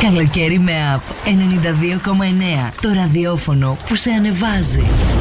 Καλοκαίρι με App 92,9. Το ραδιόφωνο που σε ανεβάζει.